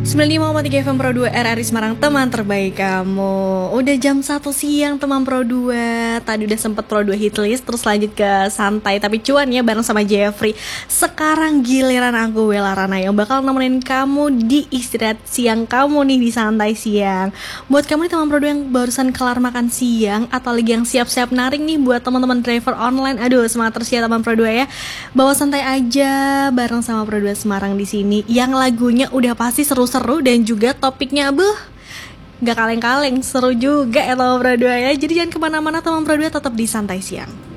95,3 FM Pro 2 RRI Semarang, teman terbaik kamu. Udah jam 1 siang teman Pro 2. Tadi udah sempet Pro 2 hitlist, terus lanjut ke santai tapi cuan ya bareng sama Jeffrey. Sekarang giliran aku, Wela Rana, yang bakal nemenin kamu di istirahat siang kamu nih, di santai siang. Buat kamu nih teman Pro 2 yang barusan kelar makan siang atau lagi yang siap-siap naring nih, buat teman-teman driver online, aduh semangat terus ya teman Pro 2 ya. Bawa santai aja bareng sama Pro 2 Semarang di sini. Yang lagunya udah pasti seru-seru dan juga topiknya gak kaleng-kaleng, seru juga ya teman Pro 2 ya. Jadi jangan kemana-mana teman Pro 2, tetap di santai siang.